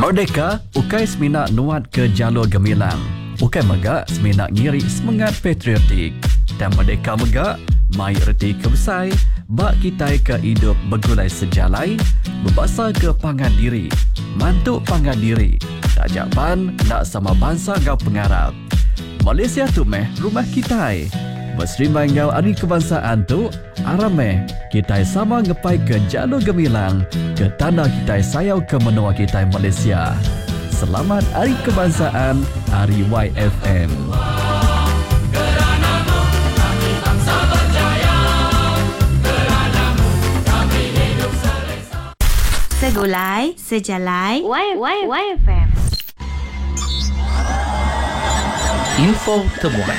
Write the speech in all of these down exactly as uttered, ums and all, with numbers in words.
Merdeka, ukai seminak nuat ke jalur gemilang. Ukai megak seminak ngiri semangat patriotik. Dan Merdeka megak, mai erti kebesai, bak kitai ke hidup bergulai sejalai, berbasa ke pangan diri, mantuk pangan diri. Tak japan, nak sama bangsa ngau pengarap. Malaysia tu meh rumah kitai. Berserimai ngau hari kebangsaan tu, arameh kitai sama ngepai ke jalur gemilang, ke tanah kitai sayau ke menua kitai Malaysia. Selamat Hari Kebangsaan, Hari Y F M. Segulai, sejalai, Y, y, y F M. Info temuan.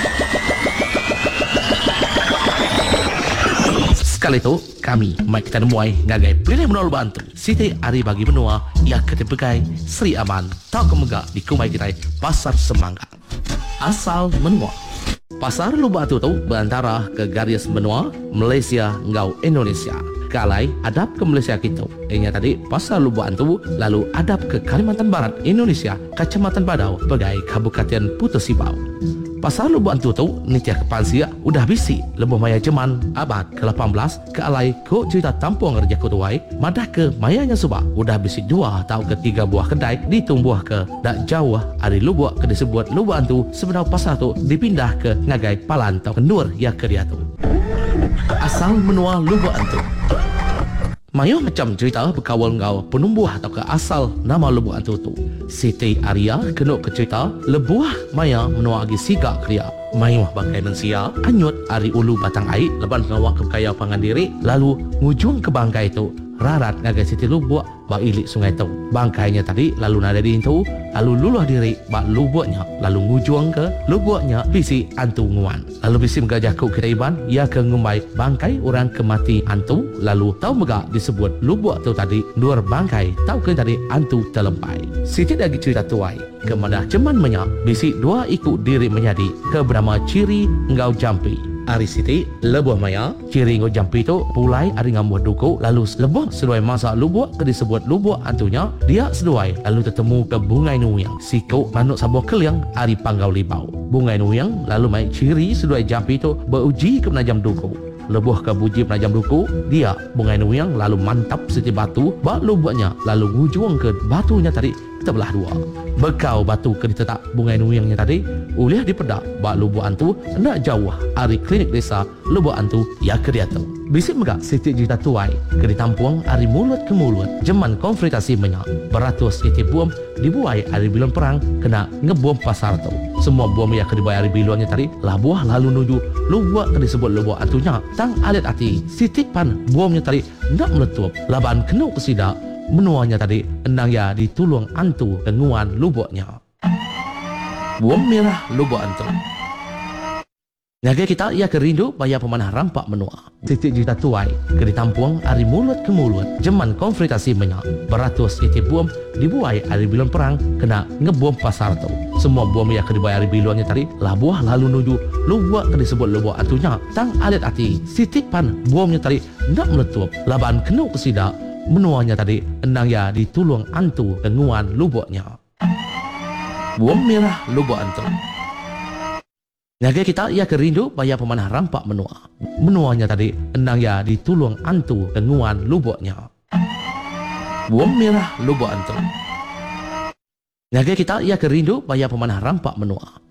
Sekali itu, kami, Mike Tan Muai, ngagai pilih menol bantu. Siti hari bagi benua, ia ketepegai, Sri Aman, tau kemegak di kumai kita, Pasar Semangka. Asal menua. Pasar Lubak tu tu berantara ke garis benua, Malaysia ngau Indonesia. Kalai adap ke Malaysia kita. Ianya tadi Pasar Lubak tu lalu adap ke Kalimantan Barat, Indonesia, Kecamatan Badau, bagai Kabupaten Putus Sibau. Pasar Lubak tu tu nitia kepansia udah bisi lebuh maya jeman abad ke lapan belas ke alai ko cerita tampung kerja kutuai madah ke mayanya subah udah bisi dua atau ketiga buah kedai ditumbuh ke dak jauh hari Lubak ke disebut Lubak tu sebenarnya pasar tu dipindah ke ngagai Palan atau kendur ya ke dia tu. Asal menua Lubak tu Mayo macam cerita berkawal ngau penumbuh atau ke asal nama Lubuk Antu tu. Siti Arya kena ke cerita lebuah maya menua agi sigak kriya. Mayo bangkai mensia anyut ari ulu batang air leban ngawak ke kaya pangan diri lalu ngujung ke bangkai tu rarat ngagai Siti Lubuk bak ilik sungai tu. Bangkainya tadi lalu nada di itu lalu luluh diri bak lubuknya lalu ngujung ke lubuknya bisi antu nguan. Lalu bisi megajah ku kita iban ia ke ngumbai bangkai orang kemati antu lalu tahu megak disebut lubuk tu tadi dua bangkai tahu ke tadi antu terlempai. Siti lagi cerita tuai kemadah ceman menyak bisi dua ikut diri menjadi ke bernama Ciri Ngau Jampi. Ari Siti lebuh maya Ciri Ngau Jampi tu pulai ari ngamuh duku lalu lebuh seduai masa lubuk ke disebut lubuk antunya dia seduai lalu tertemu ke Bungai Nuyang siku manuk sabuh keliang ari Panggau Libau. Bungai Nuyang lalu mai Ciri seduai Jampi tu beruji ke penajam duku. Lebuh ke buji penajam duku dia Bungai Nuyang lalu mantap seti batu bak lubuknya lalu ngujung ke batunya tadi terbelah dua. Bekau batu ke ditetak Bungai Nuyangnya tadi ulih dipedak bak lubuk antu nak jauh ari klinik desa lubuk antu ya ke dia tu. Bisik megak Siti cerita tuai ke ditampung ari mulut ke mulut jeman konfrontasi menyak beratus iti bom dibuai ari bilon perang kena ngebom pasar tu. Semua bom yang ke dibuai ari bilonnya tadi labuah lalu nuju lubuk ke disebut lubuk antunya tang alit hati Siti pan bomnya tadi nak meletup laban kena kesidak menuanya tadi endang ya ditulung antu denguan lubuknya. Bom merah lubuk antu. Nyaga kita ia kerindu bayar pemanah rampak menua. Titik juta tuai ke ditampung ari mulut ke mulut jeman konfrontasi menyak beratus iti bom dibuai ari bilon perang kena ngebom pasar tu. Semua bom yang ke dibuai ari bilonnya tadi labuah lalu nuju lubuk ke disebut lubuk antunya tang alit hati sitik pan bomnya tadi nak meletup laban kena kesidak menuanya tadi endang ya ditulung antu denguan lubuknya. Bom merah lubuk antu. Nyaga kita ia kerindu bayar pemanah rampak menua. Menuanya tadi endang ya ditulung antu denguan lubuknya. Bom merah lubuk antu. Nyaga kita ia kerindu bayar pemanah rampak menua.